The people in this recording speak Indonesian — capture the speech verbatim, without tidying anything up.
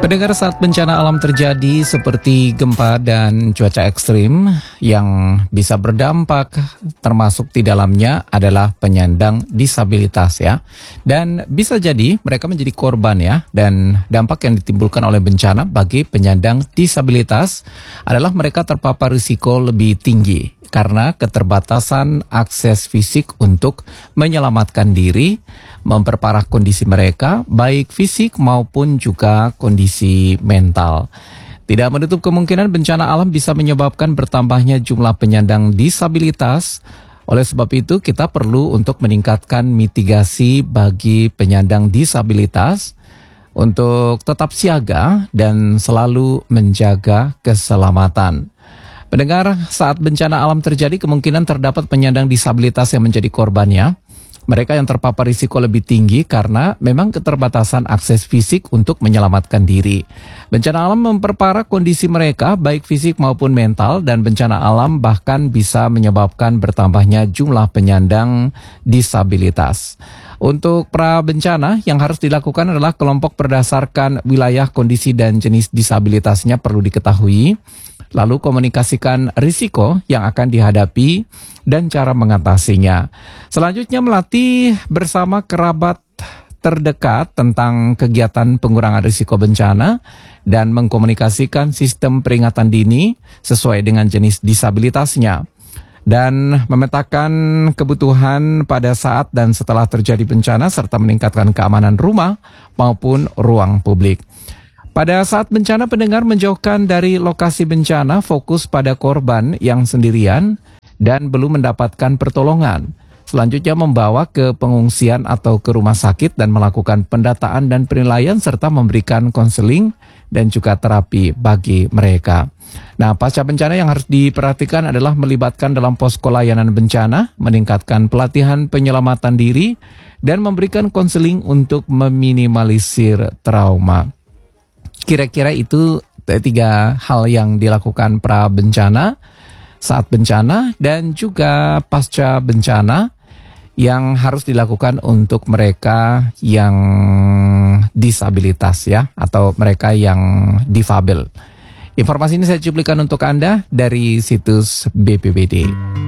Pendengar, saat bencana alam terjadi seperti gempa dan cuaca ekstrim yang bisa berdampak, termasuk di dalamnya adalah penyandang disabilitas ya. Dan bisa jadi mereka menjadi korban ya. Dan dampak yang ditimbulkan oleh bencana bagi penyandang disabilitas adalah mereka terpapar risiko lebih tinggi karena keterbatasan akses fisik untuk menyelamatkan diri, memperparah kondisi mereka, baik fisik maupun juga kondisi mental. Tidak menutup kemungkinan bencana alam bisa menyebabkan bertambahnya jumlah penyandang disabilitas. Oleh sebab itu, kita perlu untuk meningkatkan mitigasi bagi penyandang disabilitas untuk tetap siaga dan selalu menjaga keselamatan. Pendengar, saat bencana alam terjadi, kemungkinan terdapat penyandang disabilitas yang menjadi korbannya. Mereka yang terpapar risiko lebih tinggi karena memang keterbatasan akses fisik untuk menyelamatkan diri. Bencana alam memperparah kondisi mereka, baik fisik maupun mental, dan bencana alam bahkan bisa menyebabkan bertambahnya jumlah penyandang disabilitas. Untuk pra bencana yang harus dilakukan adalah kelompok berdasarkan wilayah, kondisi, dan jenis disabilitasnya perlu diketahui. Lalu komunikasikan risiko yang akan dihadapi dan cara mengatasinya. Selanjutnya melatih bersama kerabat terdekat tentang kegiatan pengurangan risiko bencana dan mengkomunikasikan sistem peringatan dini sesuai dengan jenis disabilitasnya. Dan memetakan kebutuhan pada saat dan setelah terjadi bencana serta meningkatkan keamanan rumah maupun ruang publik. Pada saat bencana, pendengar menjauhkan dari lokasi bencana, fokus pada korban yang sendirian dan belum mendapatkan pertolongan. Selanjutnya membawa ke pengungsian atau ke rumah sakit dan melakukan pendataan dan penilaian serta memberikan konseling dan juga terapi bagi mereka. Nah, pasca bencana yang harus diperhatikan adalah melibatkan dalam posko layanan bencana, meningkatkan pelatihan penyelamatan diri, dan memberikan konseling untuk meminimalisir trauma. Kira-kira itu tiga hal yang dilakukan pra bencana, saat bencana, dan juga pasca bencana yang harus dilakukan untuk mereka yang disabilitas ya, atau mereka yang difabel. Informasi ini saya cuplikan untuk Anda dari situs B P B D.